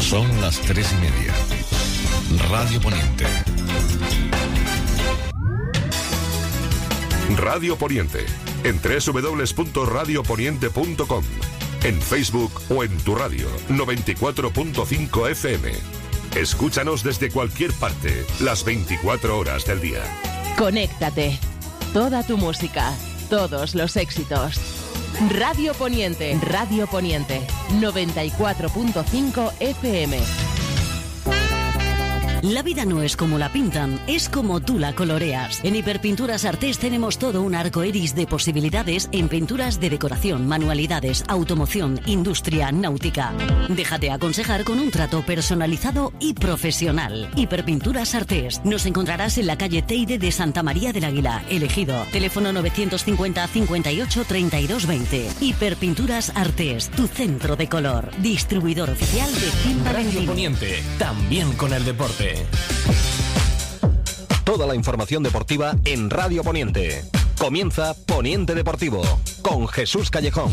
Son las 3:30. Radio Poniente. Radio Poniente, en www.radioponiente.com, en Facebook o en tu radio, 94.5 FM. Escúchanos desde cualquier parte, las 24 horas del día. Conéctate. Toda tu música, todos los éxitos. Radio Poniente, 94.5 FM. La vida no es como la pintan, es como tú la coloreas. En Hiperpinturas Artés tenemos todo un arco iris de posibilidades en pinturas de decoración, manualidades, automoción, industria, náutica. Déjate aconsejar con un trato personalizado y profesional. Hiperpinturas Artés. Nos encontrarás en la calle Teide de Santa María del Águila, Elegido. Teléfono 950 58 32 20. Hiperpinturas Artés, tu centro de color. Distribuidor oficial de Gil Radio Poniente, también con el deporte. Toda la información deportiva en Radio Poniente. Comienza Poniente Deportivo con Jesús Callejón.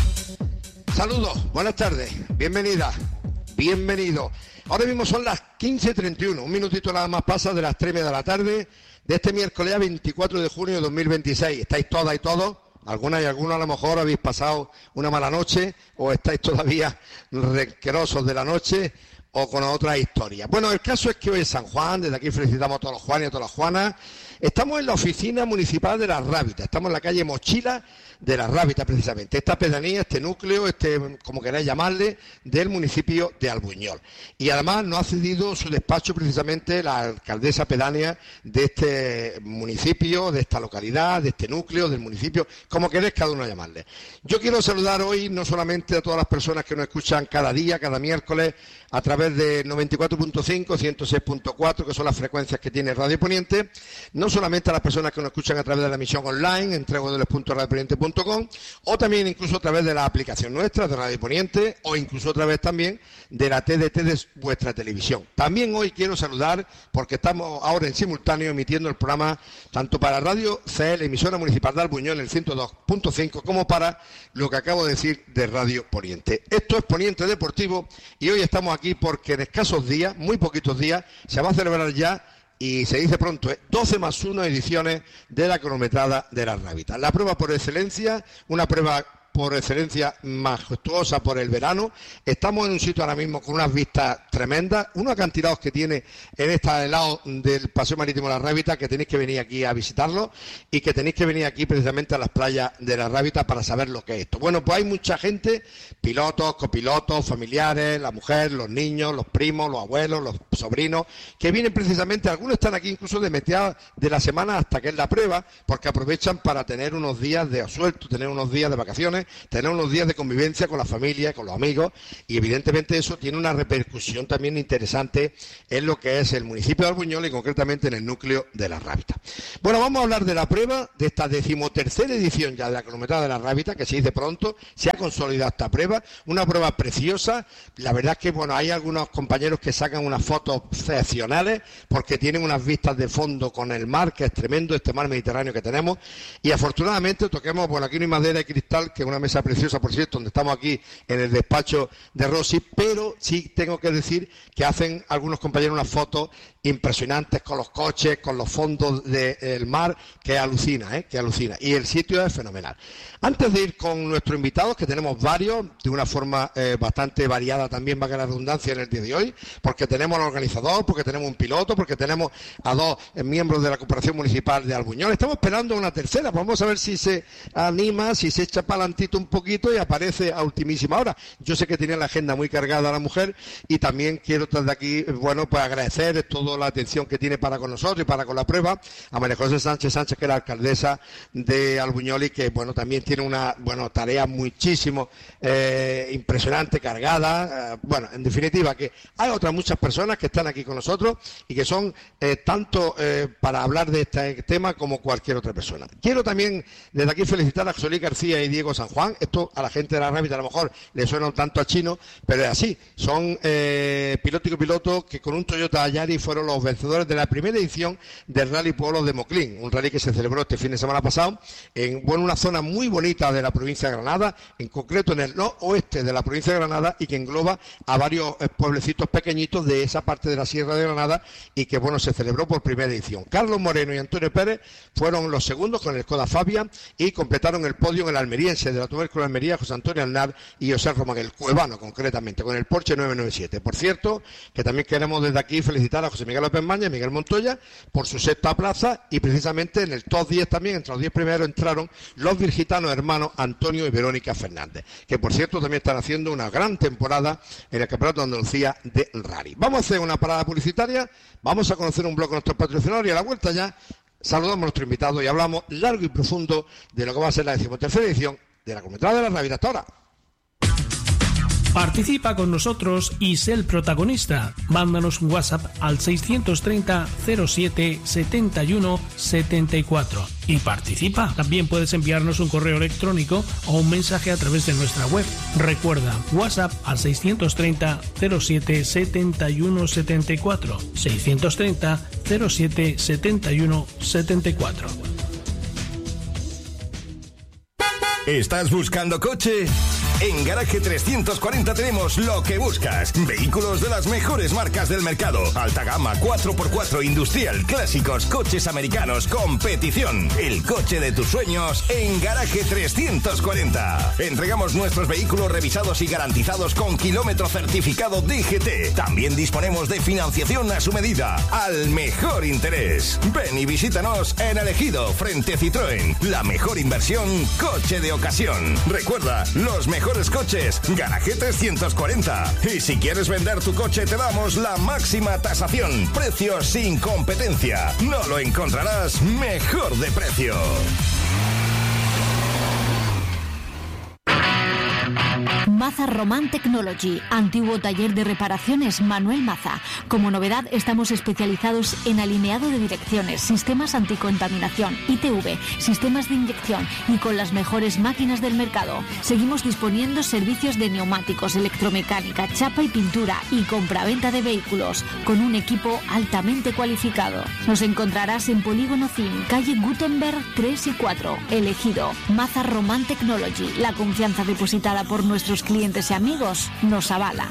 Saludos, buenas tardes, bienvenida, bienvenido. Ahora mismo son las 15:31, un minutito nada más pasa de las 3:30 de la tarde de este miércoles 24 de junio de 2026. ¿Estáis todas y todos? Algunas y algunos a lo mejor habéis pasado una mala noche o estáis todavía requerosos de la noche o con otra historia. Bueno, el caso es que hoy es San Juan, desde aquí felicitamos a todos los Juanes y a todas las Juanas. Estamos en la oficina municipal de Las Rábitas, estamos en la calle Mochila de Las Rábitas precisamente, esta pedanía, este núcleo, como queráis llamarle, del municipio de Albuñol. Y además nos ha cedido su despacho precisamente la alcaldesa pedánea de este municipio, de esta localidad, de este núcleo, del municipio, como queréis cada uno llamarle. Yo quiero saludar hoy no solamente a todas las personas que nos escuchan cada día, cada miércoles, a través de 94.5, 106.4, que son las frecuencias que tiene Radio Poniente, no solamente a las personas que nos escuchan a través de la emisión online, en www.radioponiente.com, o también incluso a través de la aplicación nuestra de Radio Poniente, o incluso a través también de la TDT de vuestra televisión. También hoy quiero saludar, porque estamos ahora en simultáneo emitiendo el programa tanto para Radio CL, emisora municipal de Albuñol, el 102.5, como para lo que acabo de decir de Radio Poniente. Esto es Poniente Deportivo y hoy estamos aquí porque en escasos días, muy poquitos días, se va a celebrar ya, y se dice pronto, 12+1 ediciones de la cronometrada de Las Rábitas. La prueba por excelencia, una prueba por excelencia majestuosa por el verano. Estamos en un sitio ahora mismo con unas vistas tremendas, unos acantilados que tiene en este lado del Paseo Marítimo de Las Rábitas, que tenéis que venir aquí a visitarlo y que tenéis que venir aquí precisamente a las playas de Las Rábitas para saber lo que es esto. Bueno, pues hay mucha gente, pilotos, copilotos, familiares, la mujer, los niños, los primos, los abuelos, los sobrinos, que vienen precisamente, algunos están aquí incluso de mediados de la semana hasta que es la prueba, porque aprovechan para tener unos días de asuelto, tener unos días de vacaciones, tener unos días de convivencia con la familia, con los amigos, y evidentemente eso tiene una repercusión también interesante en lo que es el municipio de Albuñol y concretamente en el núcleo de Las Rábitas. Bueno, vamos a hablar de la prueba, de esta 13ª edición ya de la cronometrada de Las Rábitas, que se dice pronto, se ha consolidado esta prueba, una prueba preciosa. La verdad es que bueno, hay algunos compañeros que sacan unas fotos excepcionales porque tienen unas vistas de fondo con el mar, que es tremendo, este mar Mediterráneo que tenemos, y afortunadamente toquemos, bueno, aquí no hay madera y cristal, que una mesa preciosa, por cierto, donde estamos aquí en el despacho de Rosy, pero sí tengo que decir que hacen algunos compañeros unas fotos impresionantes con los coches, con los fondos del mar, que alucina, que alucina. Y el sitio es fenomenal. Antes de ir con nuestros invitados, que tenemos varios, de una forma bastante variada también, va a quedar redundancia en el día de hoy, porque tenemos al organizador, porque tenemos un piloto, porque tenemos a dos miembros de la Corporación Municipal de Albuñol. Estamos esperando una tercera, pues vamos a ver si se anima, si se echa para adelantito un poquito y aparece a ultimísima hora. Yo sé que tiene la agenda muy cargada la mujer y también quiero desde aquí, bueno, pues agradecer toda la atención que tiene para con nosotros y para con la prueba a María José Sánchez, que es la alcaldesa de Albuñol y que, bueno, también tiene una, bueno, tarea muchísimo impresionante, cargada, bueno, en definitiva que hay otras muchas personas que están aquí con nosotros y que son tanto para hablar de este tema como cualquier otra persona. Quiero también desde aquí felicitar a José Luis García y Diego San Juan. Esto a la gente de la Rábita a lo mejor le suena un tanto a chino, pero es así, son piloto y copiloto que con un Toyota Yaris fueron fueron los vencedores de la primera edición del Rally Pueblos de Moclín, un rally que se celebró este fin de semana pasado en una zona muy bonita de la provincia de Granada, en concreto en el noroeste de la provincia de Granada, y que engloba a varios pueblecitos pequeñitos de esa parte de la Sierra de Granada, y que se celebró por primera edición. Carlos Moreno y Antonio Pérez fueron los segundos con el Skoda Fabia y completaron el podio en el almeriense de la Tubérculo Almería, José Antonio Alnar y José Román, el cuevano concretamente, con el Porsche 997. Por cierto, que también queremos desde aquí felicitar a José Miguel López Maña y Miguel Montoya por su sexta plaza, y precisamente en el top 10 también, entre los 10 primeros, entraron los virgitanos hermanos Antonio y Verónica Fernández, que por cierto también están haciendo una gran temporada en el Campeonato de Andalucía de Rally. Vamos a hacer una parada publicitaria, vamos a conocer un bloque de nuestros patrocinadores y a la vuelta ya saludamos a nuestro invitado y hablamos largo y profundo de lo que va a ser la 13ª edición de la Comunidad de la Rally. Hasta ahora. Participa con nosotros y sé el protagonista. Mándanos un WhatsApp al 630 07 71 74 y participa. También puedes enviarnos un correo electrónico o un mensaje a través de nuestra web. Recuerda, WhatsApp al 630 07 71 74. 630 07 71 74. ¿Estás buscando coche? En Garaje 340 tenemos lo que buscas. Vehículos de las mejores marcas del mercado. Alta gama, 4x4 industrial, clásicos, coches americanos, competición. El coche de tus sueños en Garaje 340. Entregamos nuestros vehículos revisados y garantizados con kilómetro certificado DGT. También disponemos de financiación a su medida, al mejor interés. Ven y visítanos en El Ejido, frente a Citroën. La mejor inversión, coche de ocasión. Recuerda, los mejores coches, Garaje 340. Y si quieres vender tu coche, te damos la máxima tasación. Precios sin competencia. No lo encontrarás mejor de precio. Maza Román Technology, antiguo taller de reparaciones Manuel Maza. Como novedad, estamos especializados en alineado de direcciones, sistemas anticontaminación, ITV, sistemas de inyección y con las mejores máquinas del mercado. Seguimos disponiendo servicios de neumáticos, electromecánica, chapa y pintura y compraventa de vehículos con un equipo altamente cualificado. Nos encontrarás en Polígono CIM, calle Gutenberg 3 y 4, El Ejido. Maza Román Technology, la confianza depositada por nuestros clientes y amigos nos avala.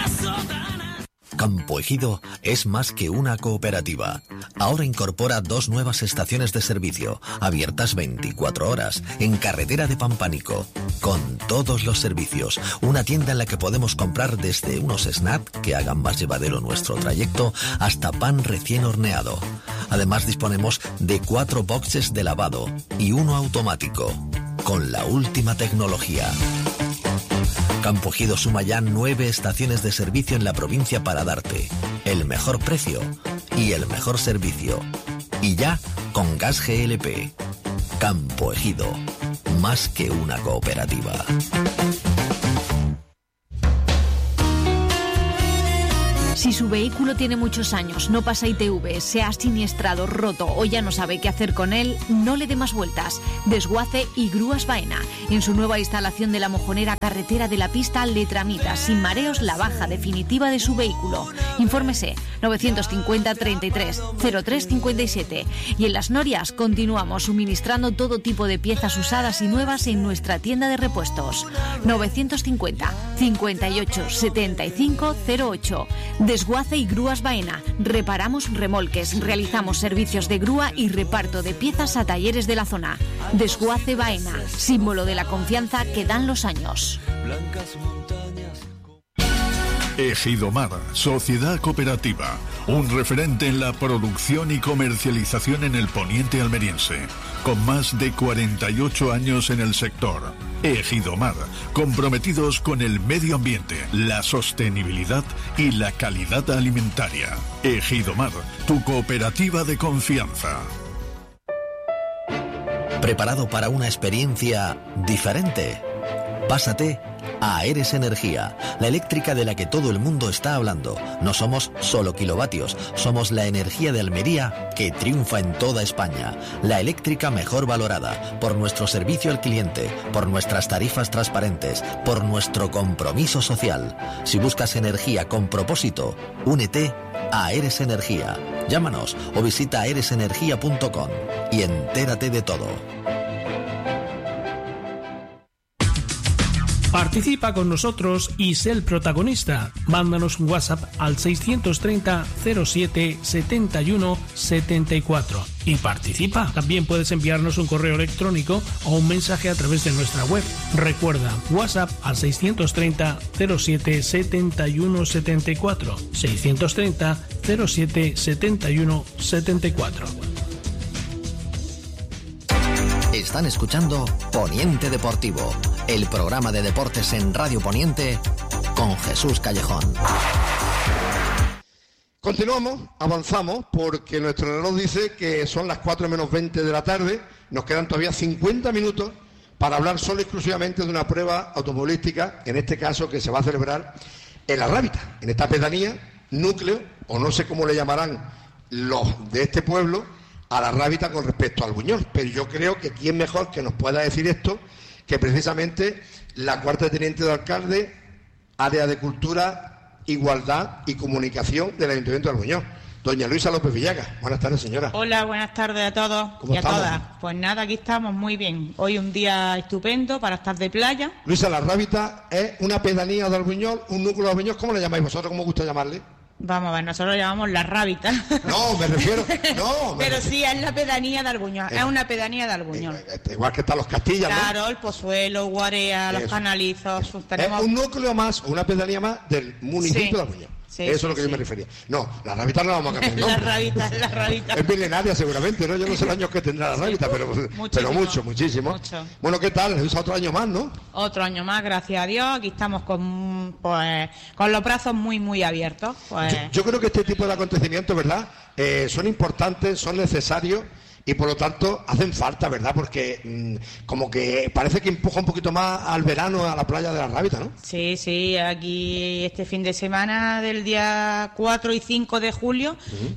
Campo Ejido es más que una cooperativa. Ahora incorpora 2 nuevas estaciones de servicio, abiertas 24 horas, en carretera de Pampánico, con todos los servicios. Una tienda en la que podemos comprar desde unos snacks que hagan más llevadero nuestro trayecto hasta pan recién horneado. Además disponemos de 4 boxes de lavado y 1 automático, con la última tecnología. Campo Ejido suma ya 9 estaciones de servicio en la provincia para darte el mejor precio y el mejor servicio. Y ya con gas GLP. Campo Ejido, más que una cooperativa. Si su vehículo tiene muchos años, no pasa ITV, se ha siniestrado, roto o ya no sabe qué hacer con él, no le dé más vueltas. Desguace y Grúas Baena. En su nueva instalación de la mojonera carretera de la pista le tramita sin mareos la baja definitiva de su vehículo. Infórmese 950 33 03 57. Y en Las Norias continuamos suministrando todo tipo de piezas usadas y nuevas en nuestra tienda de repuestos. 950 58 75 08. Desguace y Grúas Baena. Reparamos remolques, realizamos servicios de grúa y reparto de piezas a talleres de la zona. Desguace Baena, símbolo de la confianza que dan los años. Ejidomar, sociedad cooperativa, un referente en la producción y comercialización en el poniente almeriense, con más de 48 años en el sector. Ejidomar, comprometidos con el medio ambiente, la sostenibilidad y la calidad alimentaria. Ejidomar, tu cooperativa de confianza. ¿Preparado para una experiencia diferente? Pásate a Eres Energía, la eléctrica de la que todo el mundo está hablando. No somos solo kilovatios, somos la energía de Almería que triunfa en toda España. La eléctrica mejor valorada, por nuestro servicio al cliente, por nuestras tarifas transparentes, por nuestro compromiso social. Si buscas energía con propósito, únete Aeres Energía. Llámanos o visita aeresenergia.com y entérate de todo. Participa con nosotros y sé el protagonista. Mándanos un WhatsApp al 630 07 71 74 y participa. También puedes enviarnos un correo electrónico o un mensaje a través de nuestra web. Recuerda, WhatsApp al 630 07 71 74. 630 07 71 74. Están escuchando Poniente Deportivo, el programa de deportes en Radio Poniente con Jesús Callejón. Continuamos, avanzamos, porque nuestro reloj dice que son las 4 menos 20 de la tarde. Nos quedan todavía 50 minutos para hablar solo y exclusivamente de una prueba automovilística, en este caso que se va a celebrar en La Rábita, en esta pedanía, núcleo, o no sé cómo le llamarán los de este pueblo, a La Rábita con respecto al Buñol. Pero yo creo que quién mejor que nos pueda decir esto que precisamente la cuarta teniente de alcalde, área de cultura, igualdad y comunicación del Ayuntamiento del Buñol, doña Luisa López Villagas. Buenas tardes, señora. Hola, buenas tardes a todos y a todas. Pues nada, aquí estamos muy bien. Hoy un día estupendo para estar de playa. Luisa, La Rábita es una pedanía del Buñol, un núcleo del Buñol. ¿Cómo le llamáis vosotros? ¿Cómo gusta llamarle? Vamos a ver, nosotros lo llamamos La Rábita. No, me refiero... No, pero sí, es la pedanía de Albuñol. Es una pedanía de Albuñol. Igual que están los Castillas, ¿no? Claro, el Pozuelo, Guarea, los Canalizos. Tenemos... Es un núcleo más, una pedanía más del municipio de Albuñol. Sí, eso es lo que yo me refería. No, La Rábita no la vamos a cambiar. La Rábita. Es milenaria seguramente, ¿no? Yo no sé los años que tendrá La Rábita, pero muchísimo. Bueno, ¿qué tal? Es otro año más, ¿no? Otro año más, gracias a Dios. Aquí estamos con los brazos muy abiertos. Pues... Yo creo que este tipo de acontecimientos, ¿verdad? Son importantes, son necesarios. Y por lo tanto hacen falta, ¿verdad? Porque como que parece que empuja un poquito más al verano, a la playa de La Rábita, ¿no? Sí, aquí este fin de semana del día 4 y 5 de julio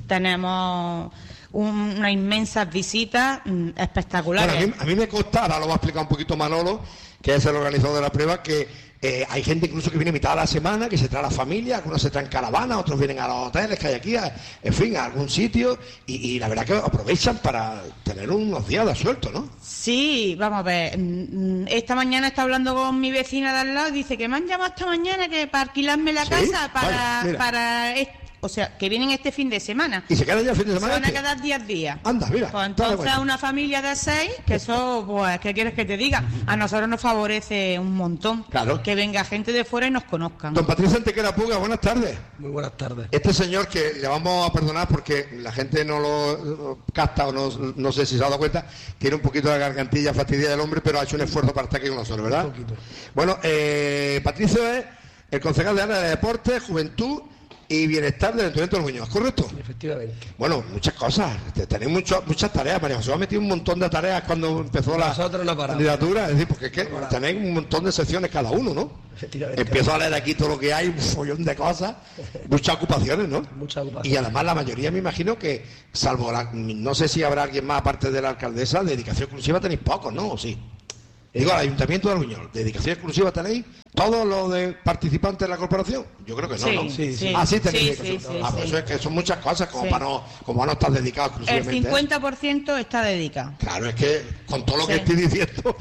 tenemos unas inmensas visitas espectaculares. Bueno, a mí me consta, ahora lo va a explicar un poquito Manolo, que es el organizador de la prueba, que hay gente incluso que viene mitad de la semana, que se trae a la familia, algunos se traen caravana, otros vienen a los hoteles que hay aquí, en fin, a algún sitio, y la verdad que aprovechan para tener unos días de suelto, ¿no? Sí, vamos a ver, esta mañana está hablando con mi vecina de al lado y dice que me han llamado esta mañana que para alquilarme la casa para o sea, que vienen este fin de semana. ¿Y se quedan ya el fin de semana? Se van a quedar 10 días. Anda, mira. Pues entonces una familia de 6, que eso, pues, ¿qué quieres que te diga? A nosotros nos favorece un montón. Claro. Que venga gente de fuera y nos conozcan. Don Patricio Antequera Puga, buenas tardes. Muy buenas tardes. Este señor, que le vamos a perdonar porque la gente no lo capta o no sé si se ha dado cuenta, tiene un poquito de gargantilla fastidiada del hombre, pero ha hecho un esfuerzo para estar aquí con nosotros, ¿verdad? Un poquito. Bueno, Patricio es el concejal de área de deportes, juventud y bienestar del Ayuntamiento del Buñol, ¿correcto? Efectivamente. Bueno, muchas cosas, tenéis muchas tareas. María José ha metido un montón de tareas cuando empezó la candidatura, es decir, porque es que tenéis un montón de secciones cada uno, ¿no? Efectivamente. Empiezo a leer aquí todo lo que hay, un follón de cosas, muchas ocupaciones, ¿no? Muchas ocupaciones. Y además la mayoría me imagino que, salvo no sé si habrá alguien más aparte de la alcaldesa, dedicación exclusiva tenéis pocos, ¿no? ¿O sí? Digo, al Ayuntamiento de Albuñol, ¿dedicación exclusiva tenéis todos los de participantes de la corporación? Yo creo que no, ¿no? Sí. Sí tenéis pues eso es que son muchas cosas como para no estar dedicado exclusivamente. El 50% está dedicado. Claro, es que con todo lo que estoy diciendo,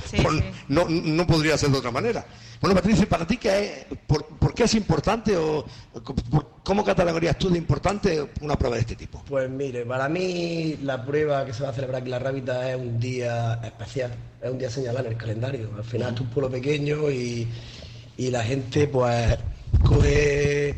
no podría ser de otra manera. Bueno, Patricia, ¿para ti por qué es importante o cómo catalogarías tú de importante una prueba de este tipo? Pues mire, para mí la prueba que se va a celebrar aquí en La Rábita es un día especial, es un día señalado en el calendario. Al final es un pueblo pequeño y la gente pues coge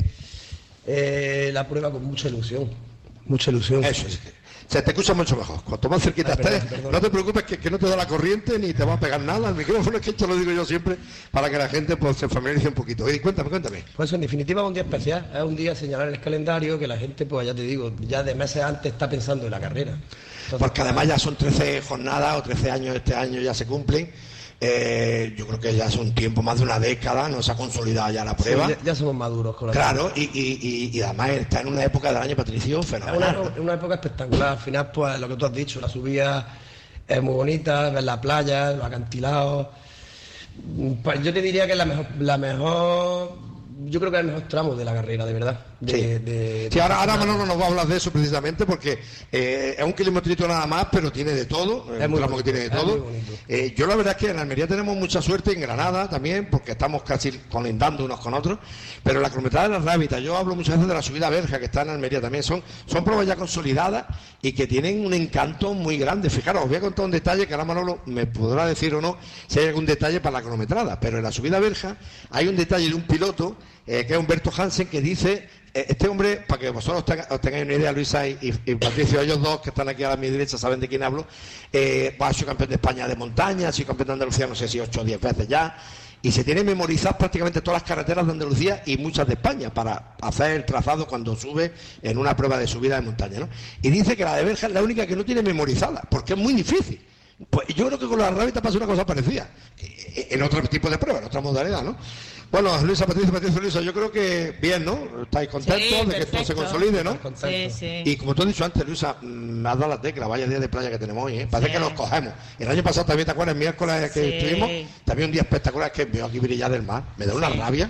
la prueba con mucha ilusión. Eso es. Se te escucha mucho mejor. Cuanto más cerquita estés, no te preocupes que no te da la corriente ni te va a pegar nada al micrófono, es que esto lo digo yo siempre para que la gente pues se familiarice un poquito. Oye, cuéntame. Pues en definitiva es un día especial, es un día señalar en el calendario que la gente, pues ya te digo, ya de meses antes está pensando en la carrera. Entonces, porque además ya son 13 jornadas o 13 años este año ya se cumplen. Yo creo que ya es un tiempo, más de una década, no se ha consolidado ya la prueba. Sí, ya somos maduros con la Claro, y además está en una época del año, Patricio, fenomenal. Es una época espectacular. Al final, pues lo que tú has dicho, la subida es muy bonita, ver la playa, los acantilados. Pues yo te diría que la mejor yo creo que es el mejor tramo de la carrera, de verdad. Sí, ahora Manolo nos va a hablar de eso precisamente porque es un kilometrito nada más, pero tiene de todo, es un tramo que tiene de todo. Yo la verdad es que en Almería tenemos mucha suerte, en Granada también, porque estamos casi colindando unos con otros, pero la cronometrada de las Rábitas, yo hablo muchas veces de la subida Berja, que está en Almería también, son pruebas ya consolidadas y que tienen un encanto muy grande. Fijaros, os voy a contar un detalle que ahora Manolo me podrá decir o no si hay algún detalle para la cronometrada, pero en la subida Berja hay un detalle de un piloto que es Humberto Hansen, que dice, este hombre, para que vosotros os tengáis una idea, Luisa y Patricio, ellos dos que están aquí a mi derecha saben de quién hablo, ha sido campeón de España de montaña, ha sido campeón de Andalucía no sé si 8 o 10 veces ya, y se tiene memorizadas prácticamente todas las carreteras de Andalucía y muchas de España para hacer el trazado cuando sube en una prueba de subida de montaña, ¿no? Y dice que la de Berja es la única que no tiene memorizada, porque es muy difícil. Pues yo creo que con la Rábita pasa una cosa parecida, en otro tipo de prueba, en otra modalidad, ¿no? Bueno, Luisa, Patricio, Luisa, yo creo que bien, ¿no? ¿Estáis contentos de que esto se consolide, no? Sí. Y como tú has dicho antes, Luisa, me has dado la tecla, vaya día de playa que tenemos hoy, ¿eh? Parece que nos cogemos. El año pasado también, ¿te acuerdas? El miércoles que estuvimos, también un día espectacular, es que veo aquí brillar el mar, me da una rabia.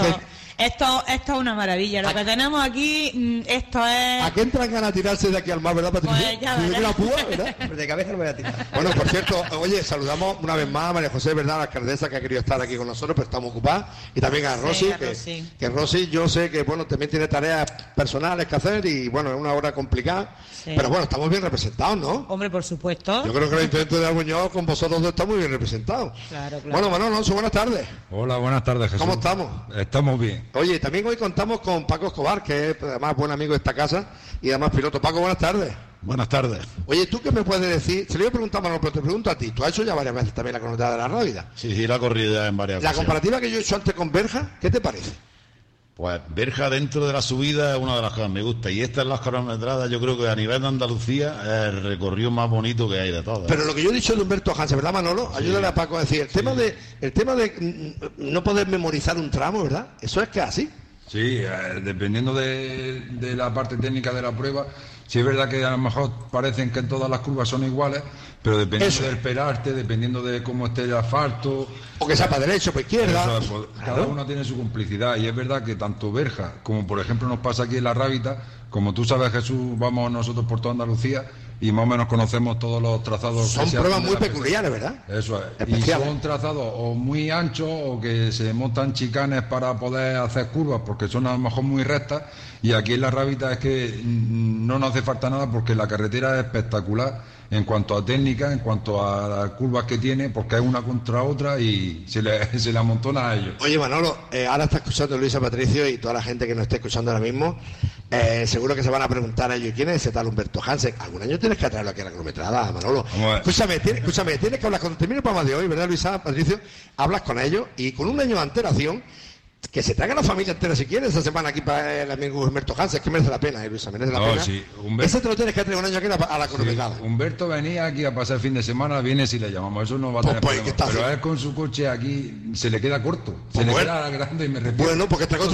Esto es una maravilla. Lo que tenemos aquí, esto es... ¿A qué entran ganas de tirarse de aquí al mar, verdad, Patricia? Pues ya verás. Una púa, ¿verdad? De cabeza no me voy a tirar. Bueno, por cierto, oye, saludamos una vez más a María José, ¿verdad?, la alcaldesa, que ha querido estar aquí con nosotros, pero estamos ocupadas. Y también a Rosy, que Rosy, yo sé que, bueno, también tiene tareas personales que hacer y, bueno, es una hora complicada. Sí. Pero bueno, estamos bien representados, ¿no? Hombre, por supuesto. Yo creo que el Ayuntamiento de Albuñol con vosotros dos está muy bien representado. Claro. Bueno, Manolo Alonso, buenas tardes. Hola, buenas tardes, Jesús. ¿Cómo estamos? Estamos bien. Oye, también hoy contamos con Paco Escobar, que es además buen amigo de esta casa y además piloto. Paco, buenas tardes. Buenas tardes. Oye, ¿tú qué me puedes decir? Se le iba a preguntar a Manolo, pero te pregunto a ti. ¿Tú has hecho ya varias veces también la cronometrada de la Rábida? Sí, la corrida en varias veces. La comparativa que yo he hecho antes con Berja, ¿qué te parece? Pues Berja dentro de la subida es una de las cosas que me gusta. Y esta es la cronometrada, yo creo que a nivel de Andalucía es el recorrido más bonito que hay de todas. Pero lo que yo he dicho de Humberto Hansen, ¿verdad, Manolo? Ayúdale a Paco a decir. El tema de no poder memorizar un tramo, ¿verdad? Eso es que es así. Sí, dependiendo de la parte técnica de la prueba, sí es verdad que a lo mejor parecen que todas las curvas son iguales, pero dependiendo del perarte, dependiendo de cómo esté el asfalto... O que sea para derecha o para izquierda. Pues, cada uno tiene su complicidad y es verdad que tanto Berja, como por ejemplo nos pasa aquí en La Rábita, como tú sabes, Jesús, vamos nosotros por toda Andalucía y más o menos conocemos todos los trazados. Son pruebas muy peculiares, ¿verdad? Eso es. Y son trazados o muy anchos o que se montan chicanes para poder hacer curvas porque son a lo mejor muy rectas, y aquí en La Rábita es que no nos hace falta nada porque la carretera es espectacular en cuanto a técnica, en cuanto a las curvas que tiene, porque es una contra otra y se le amontona a ellos. Oye, Manolo, ahora está escuchando Luisa, Patricio y toda la gente que nos está escuchando ahora mismo, seguro que se van a preguntar a ellos, ¿quién es ese tal Humberto Hansen? Algún año tienes que traerlo aquí a la cronometrada, Manolo. Escúchame, tienes que hablar, cuando termine el programa de hoy, ¿verdad, Luisa, Patricio? Hablas con ellos y con un año de antelación, que se traiga la familia entera si quieres esa semana aquí para el amigo Humberto Hansen, es que merece la pena, Luisa, merece la pena. Sí, Ese te lo tienes que traer un año aquí a la cronometrada. Sí, Humberto venía aquí a pasar el fin de semana, viene si le llamamos, eso no va a tener problema. Pero a él con su coche aquí se le queda corto, se le queda grande y me repito. Bueno, porque traiga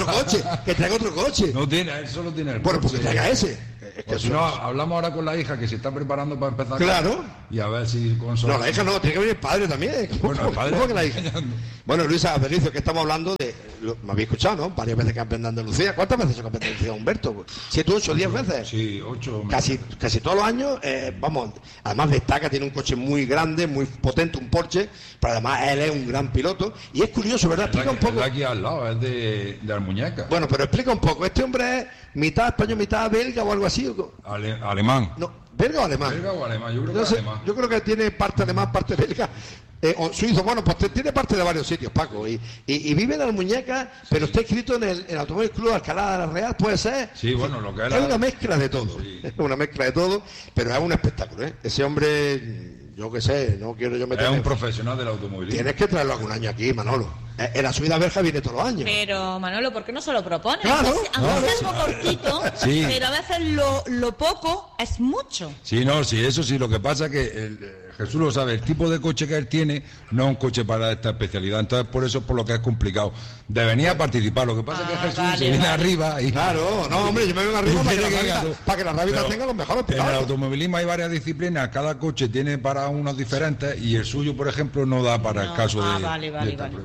otro coche, No tiene, él solo tiene el Bueno, porque traiga ese. Pues si no, hablamos ahora con la hija que se está preparando para empezar. Claro. Y a ver si No, la hija no, tiene que venir el padre también. Bueno, el padre. ¿Cómo que la hija? Bueno, Luisa, Patricio, que estamos hablando de... Me habéis escuchado, ¿no? Varias veces campeón de Andalucía. ¿Cuántas veces ha campeón de Andalucía Humberto? ¿7, 8, 10 veces? Sí, 8. Casi todos los años, vamos, además destaca, tiene un coche muy grande, muy potente, un Porsche, pero además él es un gran piloto. Y es curioso, ¿verdad? Explica un poco... aquí al lado, es de Almuñeca. Bueno, pero explica un poco. ¿Este hombre es mitad español, mitad belga o algo así? Alemán. No, ¿belga o alemán? Belga o alemán, yo creo que es alemán. Yo creo que tiene parte alemán, parte belga. O suizo, bueno, pues tiene parte de varios sitios, Paco. Y vive en Almuñeca, pero está escrito en el Automóvil Club Alcalá de la Real, puede ser. Sí, bueno, lo que es una mezcla de todo. Sí. Es una mezcla de todo, pero es un espectáculo, ¿eh? Ese hombre, yo qué sé, no quiero yo meterme. Es un profesional del automovilismo. Tienes que traerlo algún año aquí, Manolo. En la subida Berja viene todos los años. Pero, Manolo, ¿por qué no se lo propones? Claro. Aunque sea algo cortito, sí. Pero a veces lo poco es mucho. Sí, no, sí, eso sí. Lo que pasa es que Jesús lo sabe, el tipo de coche que él tiene no es un coche para esta especialidad. Entonces, por eso es por lo que es complicado. De venir a participar. Lo que pasa es que Jesús se viene arriba y... Claro, no, hombre, yo me vengo arriba para que la Rábita tenga los mejores pilotos. En el automovilismo hay varias disciplinas. Cada coche tiene para unos diferentes y el suyo, por ejemplo, no da para el caso de... Vale. Eso es.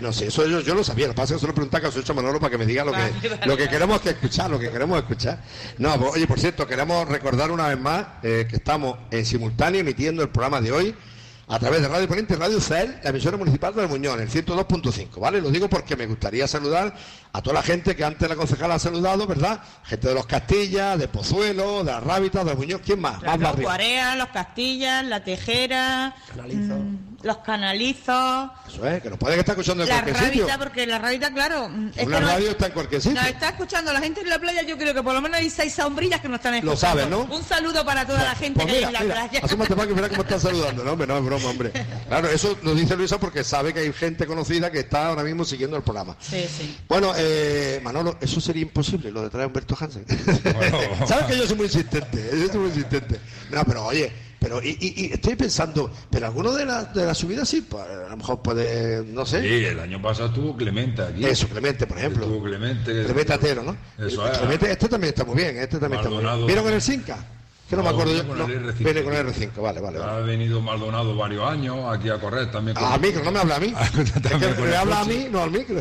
No sé, eso yo lo sabía. Lo que pasa es que se lo pregunté a Casucho Manolo para que me diga lo que queremos escuchar. No, pues, oye, por cierto, queremos recordar una vez más que estamos en simultáneo emitiendo el programa de hoy a través de Radio Poniente, Radio CEL, la emisora municipal de Almuñón, el 102.5, ¿vale? Lo digo porque me gustaría saludar a toda la gente que antes la concejala ha saludado, ¿verdad? Gente de los Castillas, de Pozuelo, de las Rábitas, de Almuñón, ¿quién más? Los Guareas, los Castillas, la Tejera, los Canalizos. Eso es, que nos pueden estar escuchando en cualquier sitio. Porque la Rábita, claro... Una radio está en cualquier sitio. Nos está escuchando la gente en la playa, yo creo que por lo menos hay 6 sombrillas que nos están escuchando. Lo saben, ¿no? Un saludo para toda la gente que hay en la playa. Asómate para que mira cómo están saludando, ¿no? Hombre, no es broma, hombre. Claro, eso lo dice Luisa porque sabe que hay gente conocida que está ahora mismo siguiendo el programa. Sí. Bueno, Manolo, eso sería imposible, lo de traer a Humberto Hansen. Bueno. ¿Sabes que yo soy muy insistente? No, pero oye, y estoy pensando, pero alguno de las subidas sí, pues, a lo mejor puede, no sé. Sí, el año pasado estuvo Clemente aquí. Eso, Clemente, por ejemplo. Estuvo Clemente Atero, ¿no? Eso es. Clemente, este también está muy bien, ¿Vieron en el Cinca? Que no me acuerdo yo. Viene con el R5, vale. Ha venido Maldonado varios años aquí a correr también. Al micro, no me habla a mí. Me habla a mí, no al micro.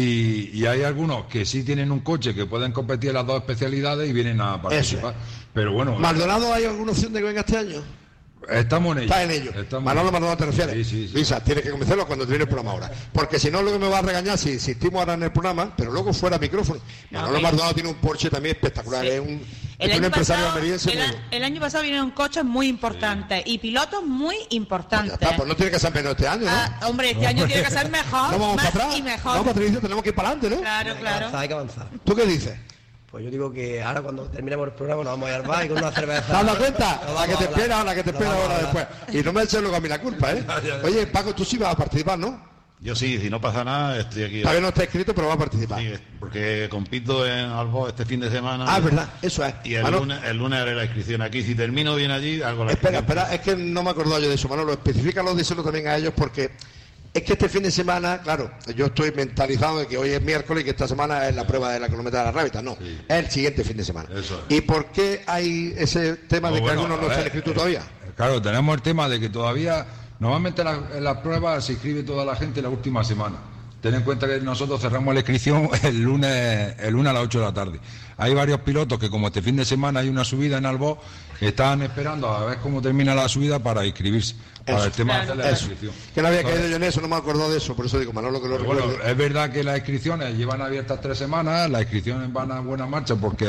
Y hay algunos que sí tienen un coche que pueden competir en las dos especialidades y vienen a participar. Pero bueno. ¿Maldonado hay alguna opción de que venga este año? Estamos en ello. Está en ello. Manolo Maldonado, ¿te refieres? Sí. Luisa, tienes que convencerlo cuando termine el programa ahora. Porque si no, luego me va a regañar si insistimos ahora en el programa, pero luego fuera micrófono. Manolo Maldonado tiene un Porsche también espectacular. Sí. Es un empresario almeriense. El año pasado vinieron coches muy importantes y pilotos muy importantes. Pues no tiene que ser menos este año, ¿no? Hombre, este año tiene que ser mejor. No vamos más para atrás. Y mejor. No, Patricio, tenemos que ir para adelante, ¿no? Claro. Hay que avanzar. ¿Tú qué dices? Pues yo digo que ahora cuando terminemos el programa nos vamos a ir al bar y con una cerveza. ¿Te has dado cuenta? La que te espera ahora después. Y no me eches luego a mí la culpa, ¿eh? Oye, Paco, tú sí vas a participar, ¿no? Yo sí, si no pasa nada, estoy aquí. Todavía no está escrito, pero va a participar. Sí, porque compito en Albó este fin de semana. Ah, verdad, eso es. Y el lunes haré la inscripción aquí. Si termino bien allí, hago la inscripción. Espera, es que no me acordaba yo de eso, Manolo. Especifícalo, díselo también a ellos, porque es que este fin de semana, claro, yo estoy mentalizado de que hoy es miércoles y que esta semana es la prueba de la kilometra de la Rábita. No, es el siguiente fin de semana. Eso es. ¿Y por qué hay ese tema de que algunos no están inscritos todavía? Claro, tenemos el tema de que todavía... Normalmente en las pruebas se inscribe toda la gente la última semana. Ten en cuenta que nosotros cerramos la inscripción el lunes a las 8 de la tarde. Hay varios pilotos que, como este fin de semana hay una subida en Albó, están esperando a ver cómo termina la subida para inscribirse. Para el tema de hacer la inscripción. Que no había caído yo en eso, no me acuerdo de eso, por eso digo, Manolo, que lo recuerdo. Bueno, es verdad que las inscripciones llevan abiertas 3 semanas, las inscripciones van a buena marcha porque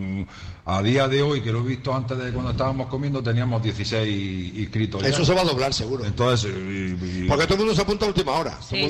a día de hoy, que lo he visto antes de cuando estábamos comiendo, teníamos 16 inscritos. Eso se va a doblar seguro. Entonces, porque todo el mundo se apunta a última hora. Sí,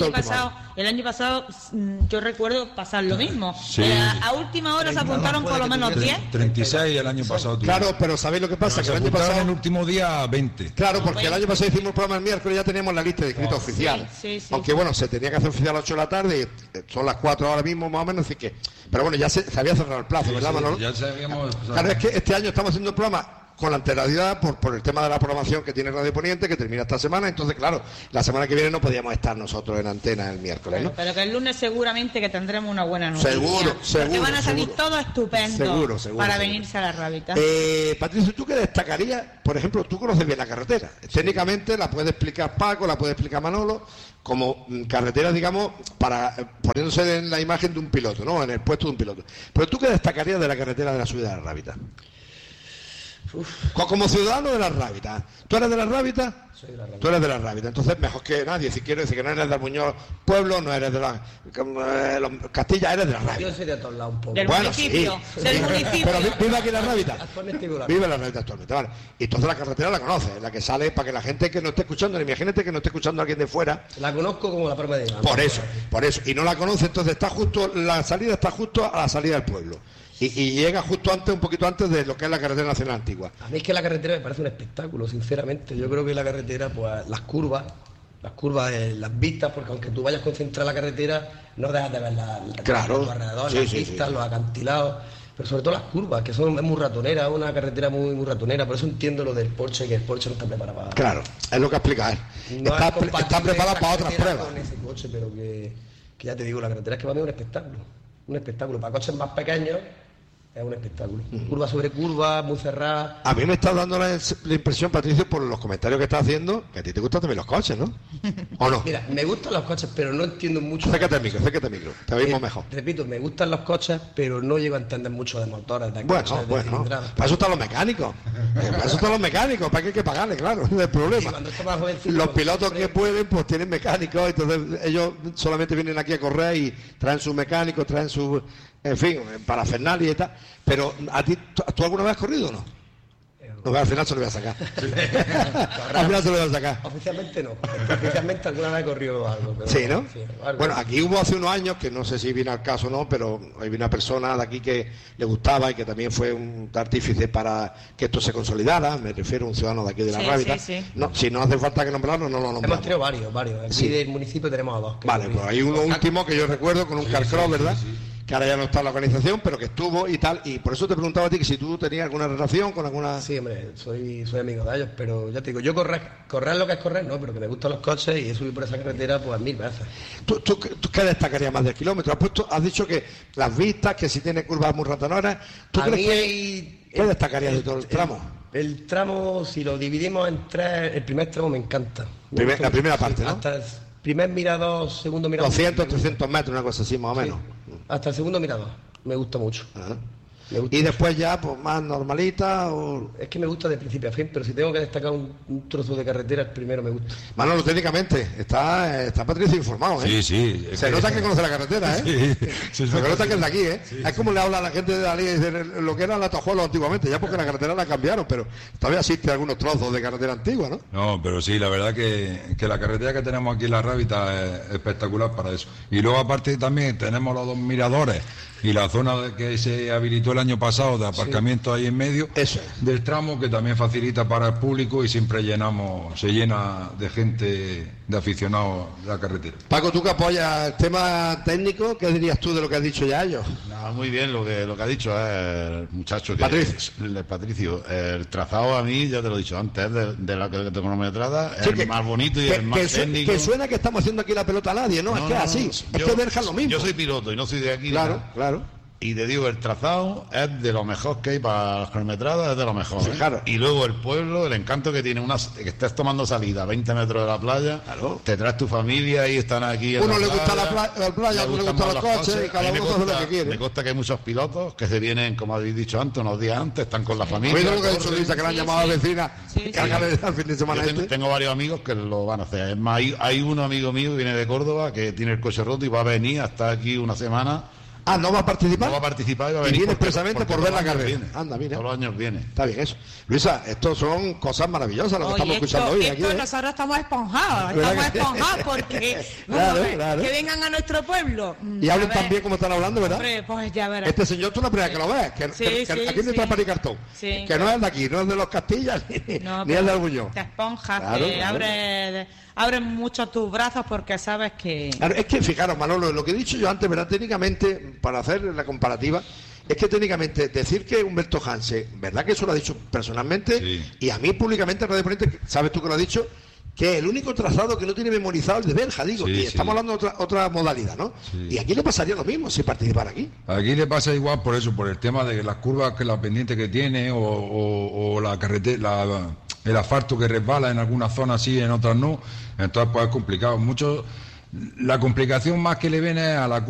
el año pasado yo recuerdo pasar lo mismo. Sí. A última hora se apuntaron por lo menos 10. 36 el año pasado. Claro, pero ¿sabéis lo que pasa? Que el año pasado... en el último día 20. Claro, porque el año pasado hicimos el programa el miércoles y ya teníamos la lista de inscritos oficial. Sí. Aunque bueno, se tenía que hacer oficial a las 8 de la tarde, son las 4 ahora mismo más o menos, así que... Pero bueno, ya se había cerrado el plazo, ¿verdad, Manolo? Ya sabíamos... Claro, es que este año estamos haciendo el programa con la anterioridad por el tema de la programación que tiene Radio Poniente, que termina esta semana, entonces claro, la semana que viene no podíamos estar nosotros en antena el miércoles, ¿no? Pero que el lunes seguramente que tendremos una buena noticia. Seguro. Porque van a salir todos estupendos para venirse a la Rábita. Patricio, ¿tú qué destacarías? Por ejemplo, tú conoces bien la carretera. Técnicamente la puede explicar Paco, la puede explicar Manolo, como carretera, digamos, poniéndose en la imagen de un piloto, ¿no? En el puesto de un piloto. Pero ¿tú qué destacarías de la carretera de la subida de la Rábita? Como ciudadano de la Rábita. ¿Tú eres de la Rábita? Soy de la Rábita. Tú eres de la Rábita. Entonces, mejor que nadie. Si quiero decir que no eres del Muñoz Pueblo, no eres de la Castilla, eres de la Rábita. Yo soy de todos lados un poco. Del municipio. Sí. Del municipio. Pero vive aquí en la Rábita. Actualmente vivo Vive en la Rábita actualmente, vale. Y entonces la carretera la conoces, la que sale para que la gente que no esté escuchando, imagínate que no esté escuchando a alguien de fuera. La conozco como la palma de mano. Por eso. Y no la conoce, entonces la salida está justo a la salida del pueblo. Y llega justo antes, un poquito antes de lo que es la carretera nacional antigua. A mí es que la carretera me parece un espectáculo, sinceramente. Yo creo que la carretera, pues las curvas, las vistas, porque aunque tú vayas concentrada en la carretera, no dejas de ver los alrededores, las vistas, los acantilados, pero sobre todo las curvas, que es muy ratonera, una carretera muy ratonera. Por eso entiendo lo del Porsche, que el Porsche no está preparado para... Claro, es lo que explica él. No está preparado para otras pruebas. Con ese coche, pero que ya te digo, la carretera es que para mí es un espectáculo. Para coches más pequeños, Es un espectáculo. Curva sobre curva, muy cerrada. A mí me está dando la impresión, Patricio, por los comentarios que estás haciendo, que a ti te gustan también los coches, ¿no? ¿O no? Mira, me gustan los coches, pero no entiendo mucho. Acércate al micro, te oímos mejor. Repito, me gustan los coches, pero no llego a entender mucho de motores, de coches, de cilindrada. Para eso están los mecánicos. ¿Para qué hay que pagarle? Claro, no es el problema. Los pilotos que pueden, pues tienen mecánicos, entonces ellos solamente vienen aquí a correr y traen sus mecánicos, traen su... En fin, parafernalia y tal. Pero, ¿a ti, tú alguna vez has corrido o no? No, al final se lo voy a sacar. Al final se lo voy a sacar. Oficialmente no. Oficialmente alguna vez he corrido algo. Pero sí, ¿no? Sí, algo. Bueno, aquí hubo hace unos años, que no sé si viene al caso o no, pero hay una persona de aquí que le gustaba y que también fue un artífice para que esto se consolidara. Me refiero a un ciudadano de aquí de la Rábida. Sí. No, si no hace falta que nombrarlo, no lo nombramos. Hemos tenido varios. Aquí del municipio tenemos a dos. Vale, pues hay uno último que yo recuerdo con un carcross, ¿verdad? Que ahora ya no está en la organización, pero que estuvo y tal, y por eso te preguntaba a ti que si tú tenías alguna relación con alguna... Sí, hombre, soy amigo de ellos, pero ya te digo, yo correr lo que es correr, no, pero que me gustan los coches y he subido por esa carretera pues 1000 veces. ¿Tú qué destacarías más del kilómetro? Has dicho que las vistas, que si tiene curvas muy ratanoras, ¿tú crees qué destacarías de todo el tramo? El tramo, si lo dividimos en tres, el primer tramo me encanta. La primera parte, ¿no? Hasta el primer mirador, segundo mirador. 200, 300 metros, una cosa así, más o menos. Hasta el segundo mirador, me gusta mucho. Y después ya, pues más normalita o... Es que me gusta de principio a fin, pero si tengo que destacar un trozo de carretera, el primero me gusta. Manolo, técnicamente, está Patricio informado, ¿eh? Sí. Se nota que conoce la carretera, ¿eh? Se nota que es de aquí, ¿eh? Sí. Es como le habla a la gente de Dalí, de lo que era la Tojuelo antiguamente, ya porque la carretera la cambiaron, pero todavía existen algunos trozos de carretera antigua, ¿no? No, pero sí, la verdad que la carretera que tenemos aquí en la Rábida es espectacular para eso. Y luego aparte también tenemos los dos miradores y la zona que se habilitó el año pasado de aparcamiento ahí en medio del tramo, que también facilita para el público y siempre se llena de gente, de aficionados la carretera. Paco, tú que apoyas el tema técnico, ¿qué dirías tú de lo que has dicho ya ellos? No, muy bien lo que ha dicho el muchacho. Patricio. El trazado a mí, ya te lo he dicho antes, de la cronometrada, es el más bonito y el más técnico. Que suena que estamos haciendo aquí la pelota a nadie, ¿no? Es que es así, es que dejan lo mismo. Yo soy piloto y no soy de aquí. Claro. Y te digo, el trazado es de lo mejor que hay para las cronometradas, es de lo mejor. Sí, claro. Y luego el pueblo, el encanto que tiene, que estés tomando salida a 20 metros de la playa, te traes tu familia y están aquí en uno le gusta la playa, a uno le gustan los coches y cada uno hace lo que quiere. Me consta que hay muchos pilotos que se vienen, como habéis dicho antes, unos días antes, están con la familia. Cuidado lo que ha dicho Luisa, que le han llamado a la vecina, al fin de semana. Tengo varios amigos que lo van a hacer. Es más, hay un amigo mío que viene de Córdoba, que tiene el coche roto y va a venir hasta aquí una semana. Ah, ¿no va a participar? No va a participar y va a venir. Y viene expresamente por ver la carrera. Anda, mira. Todos los años viene. Está bien eso. Luisa, estos son cosas maravillosas lo que estamos escuchando hoy aquí. Nosotros estamos esponjados porque claro. que vengan a nuestro pueblo. Y hablen tan bien como están hablando, ¿verdad? Hombre, pues ya verás. Este señor, tú la primera que lo ves, que aquí no trae para cartón. Sí. Que no es de aquí, no es de los Castillas, ni es de Arguñó. Te esponjas, abres mucho tus brazos porque sabes que... Claro, es que fijaros, Manolo, lo que he dicho yo antes, ¿verdad? Técnicamente, para hacer la comparativa, es que técnicamente decir que Humberto Hansen, ¿verdad que eso lo ha dicho personalmente? Sí. Y a mí públicamente, Radio Poniente, sabes tú que lo ha dicho, que es el único trazado que no tiene memorizado el de Belja, digo, y estamos hablando de otra modalidad, ¿no? Sí. Y aquí le pasaría lo mismo si participara aquí. Aquí le pasa igual por eso, por el tema de las curvas, que la pendiente que tiene, o la carretera, el asfalto que resbala en algunas zonas sí, en otras no, entonces pues es complicado. La complicación más que le viene a la